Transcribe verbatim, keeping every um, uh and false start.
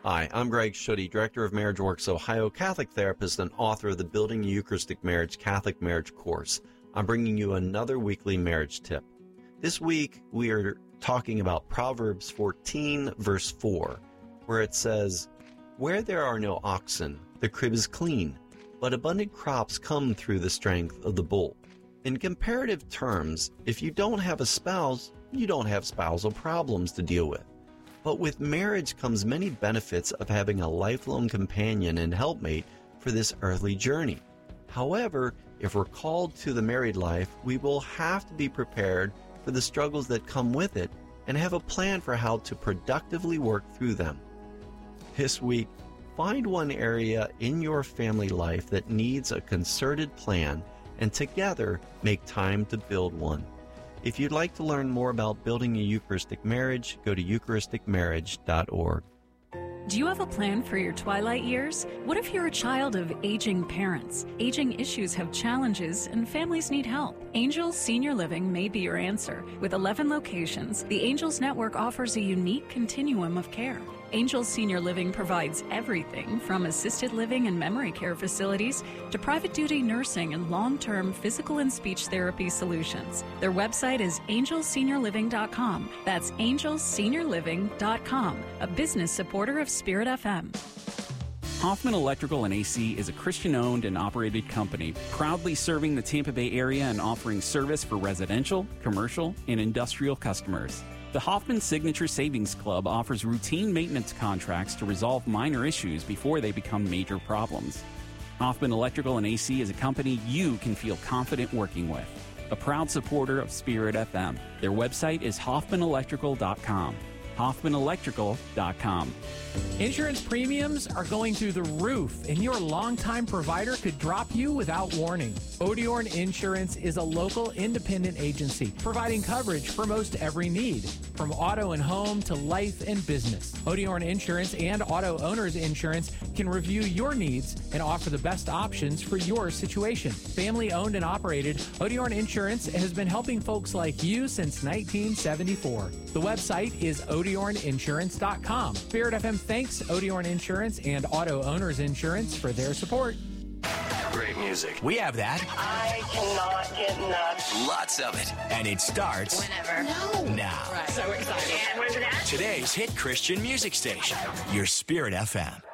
Hi, I'm Greg Schutte, Director of Marriage Works Ohio, Catholic therapist and author of the Building a Eucharistic Marriage Catholic Marriage course. I'm bringing you another weekly marriage tip. This week, we are talking about Proverbs fourteen, verse four, where it says, "Where there are no oxen, the crib is clean, but abundant crops come through the strength of the bull." In comparative terms, if you don't have a spouse, you don't have spousal problems to deal with. But with marriage comes many benefits of having a lifelong companion and helpmate for this earthly journey. However, if we're called to the married life, we will have to be prepared for the struggles that come with it and have a plan for how to productively work through them. This week, find one area in your family life that needs a concerted plan and together make time to build one. If you'd like to learn more about building a Eucharistic marriage, go to eucharistic marriage dot org. Do you have a plan for your twilight years? What if you're a child of aging parents? Aging issues have challenges and families need help. Angels Senior Living may be your answer. With eleven locations, the Angels Network offers a unique continuum of care. Angels Senior Living provides everything from assisted living and memory care facilities to private duty nursing and long-term physical and speech therapy solutions. Their website is angels senior living dot com. That's angels senior living dot com, a business supporter of Spirit F M. Hoffman Electrical and A C is a Christian-owned and operated company, proudly serving the Tampa Bay area and offering service for residential, commercial, and industrial customers. The Hoffman Signature Savings Club offers routine maintenance contracts to resolve minor issues before they become major problems. Hoffman Electrical and A C is a company you can feel confident working with. A proud supporter of Spirit F M. Their website is hoffman electrical dot com. hoffman electrical dot com. Insurance premiums are going through the roof, and your longtime provider could drop you without warning. Odiorn Insurance is a local independent agency providing coverage for most every need, from auto and home to life and business. Odiorn Insurance and Auto Owners Insurance can review your needs and offer the best options for your situation. Family owned and operated, Odiorn Insurance has been helping folks like you since nineteen seventy-four. The website is odiorn insurance dot com. Spirit F M thanks Odiorn Insurance and Auto Owners Insurance for their support. Great music. We have that. I cannot get enough. Lots of it. And it starts Whenever. No. now. Right. So excited. And where's it at? Today's hit Christian music station. Your Spirit F M.